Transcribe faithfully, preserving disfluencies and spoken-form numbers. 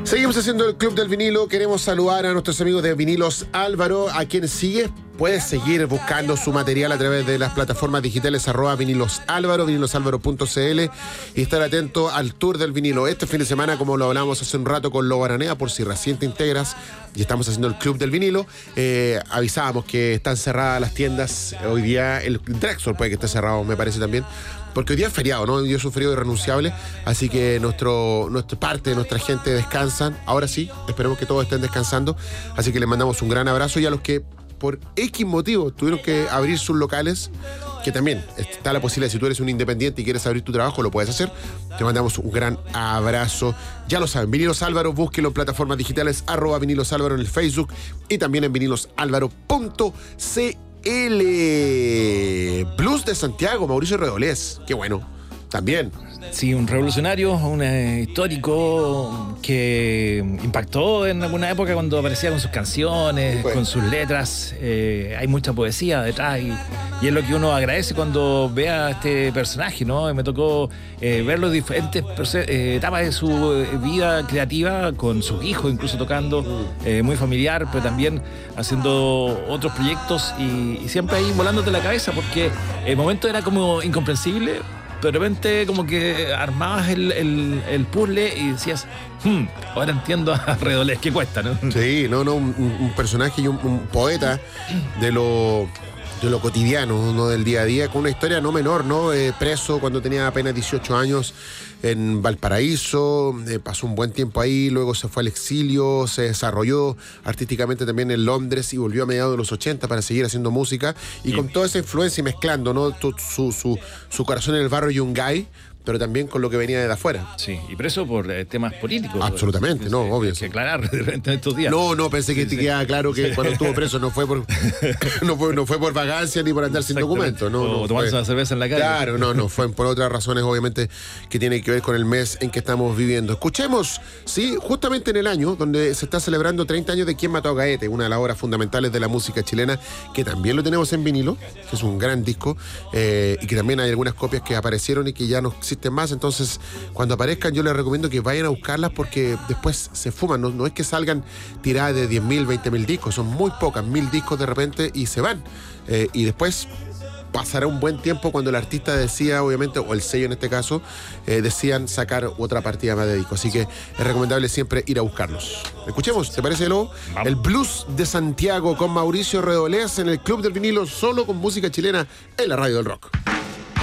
Seguimos haciendo el Club del Vinilo. Queremos saludar a nuestros amigos de Vinilos Álvaro, a quienes sigue. Puedes seguir buscando su material a través de las plataformas digitales arroba Vinilos Álvaro, vinilosálvaro punto c l, y estar atento al tour del vinilo. Este fin de semana, como lo hablamos hace un rato con Lobo Aranea, por si recién te integras y estamos haciendo el Club del Vinilo, eh, avisábamos que están cerradas las tiendas. Hoy día el Drexel puede que esté cerrado, me parece también, porque hoy día es feriado, ¿no? Hoy día es un feriado irrenunciable, así que nuestro, nuestra parte, nuestra gente descansan. Ahora sí, esperemos que todos estén descansando, así que les mandamos un gran abrazo, y a los que por X motivos tuvieron que abrir sus locales, que también está la posibilidad, si tú eres un independiente y quieres abrir tu trabajo, lo puedes hacer. Te mandamos un gran abrazo. Ya lo saben, Vinilos Álvaro, búsquenlo en plataformas digitales, arroba Vinilos Álvaro en el Facebook y también en vinilosálvaro punto c l. Blues de Santiago, Mauricio Redolés, qué bueno, también. Sí, un revolucionario, un eh, histórico que impactó en alguna época cuando aparecía con sus canciones, bueno, con sus letras. Eh, hay mucha poesía detrás y, y es lo que uno agradece cuando ve a este personaje, ¿no? Me tocó eh, ver los diferentes eh, etapas de su eh, vida creativa, con sus hijos incluso tocando, eh, muy familiar, pero también haciendo otros proyectos y, y siempre ahí volándote la cabeza, porque el momento era como incomprensible. Pero de repente como que armabas el, el, el puzzle y decías, hmm, ahora entiendo a Redolés, ¿qué cuesta, no? Sí, no, no, un, un personaje y un, un poeta de lo, de lo cotidiano, ¿no? Del día a día, con una historia no menor, ¿no? Eh, preso cuando tenía apenas dieciocho años en Valparaíso, eh, pasó un buen tiempo ahí, luego se fue al exilio, se desarrolló artísticamente también en Londres y volvió a mediados de los ochenta para seguir haciendo música, y sí, con toda esa influencia y mezclando, ¿no? Tu, su, su, su corazón en el barrio Yungay, pero también con lo que venía de afuera. Sí, y preso por eh, temas políticos. Absolutamente, pues, no, eh, obvio. Hay que aclarar de repente en estos días. No, no, pensé que sí, te sí. quedaba claro que cuando estuvo preso no fue por no fue, no fue por vagancia ni por andar sin documentos. No, o no tomarse fue, una cerveza en la calle. Claro, no, no, fue por otras razones, obviamente, que tienen que ver con el mes en que estamos viviendo. Escuchemos, sí, justamente en el año donde se está celebrando treinta años de Quién mató a Gaete, una de las obras fundamentales de la música chilena, que también lo tenemos en vinilo, que es un gran disco, eh, y que también hay algunas copias que aparecieron y que ya no existen más. Entonces, cuando aparezcan, yo les recomiendo que vayan a buscarlas, porque después se fuman. No, no es que salgan tiradas de diez mil, veinte mil discos, son muy pocas, mil discos de repente, y se van. Eh, y después pasará un buen tiempo cuando el artista decía, obviamente, o el sello en este caso, eh, decían sacar otra partida más de discos. Así que es recomendable siempre ir a buscarlos. Escuchemos, ¿te parece, Lobo? Vamos. El Blues de Santiago con Mauricio Redolés en el Club del Vinilo, solo con música chilena en la radio del rock.